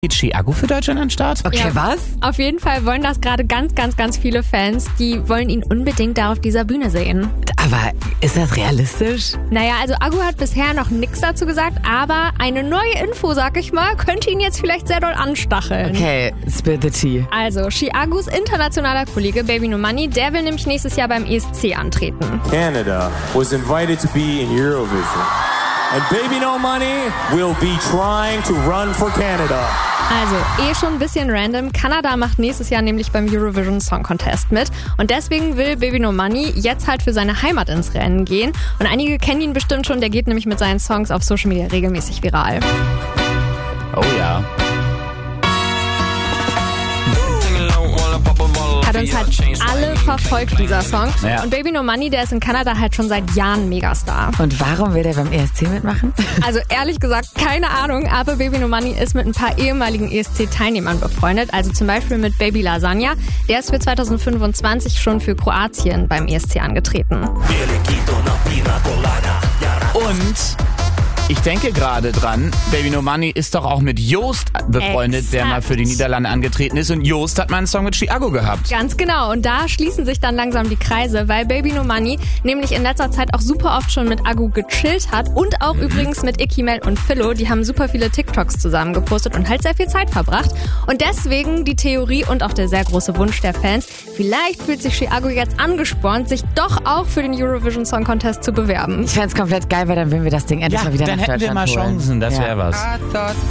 Geht Chiago für Deutschland an den Start? Okay, Ja. was? Auf jeden Fall wollen das gerade ganz, ganz, ganz viele Fans. Die wollen ihn unbedingt da auf dieser Bühne sehen. Aber ist das realistisch? Naja, also Agu hat bisher noch nichts dazu gesagt, aber eine neue Info, sag ich mal, könnte ihn jetzt vielleicht sehr doll anstacheln. Okay, spill the tea. Also, Chiagus internationaler Kollege Baby No Money, der will nämlich nächstes Jahr beim ESC antreten. Canada was invited to be in Eurovision. And Baby No Money will be trying to run for Canada. Also, schon ein bisschen random. Kanada macht nächstes Jahr nämlich beim Eurovision Song Contest mit. Und deswegen will Baby No Money jetzt halt für seine Heimat ins Rennen gehen. Und einige kennen ihn bestimmt schon, der geht nämlich mit seinen Songs auf Social Media regelmäßig viral. Oh ja. Hat uns halt alle verfolgt, dieser Song. Ja. Und Baby No Money, der ist in Kanada halt schon seit Jahren Megastar. Und warum will der beim ESC mitmachen? Also ehrlich gesagt, keine Ahnung, aber Baby No Money ist mit ein paar ehemaligen ESC-Teilnehmern befreundet. Also zum Beispiel mit Baby Lasagna. Der ist für 2025 schon für Kroatien beim ESC angetreten. Und ich denke gerade dran, Baby No Money ist doch auch mit Joost befreundet, der mal für die Niederlande angetreten ist. Und Joost hat mal einen Song mit Chiago gehabt. Ganz genau. Und da schließen sich dann langsam die Kreise, weil Baby No Money nämlich in letzter Zeit auch super oft schon mit Agu gechillt hat. Und auch übrigens mit Icky Mel und Philo. Die haben super viele TikToks zusammen gepostet und halt sehr viel Zeit verbracht. Und deswegen die Theorie und auch der sehr große Wunsch der Fans, vielleicht fühlt sich Chiago jetzt angespornt, sich doch auch für den Eurovision Song Contest zu bewerben. Ich fänd's komplett geil, weil dann würden wir das Ding endlich mal wieder Dann nach hätten wir Deutschland mal holen. Chancen, das wäre was.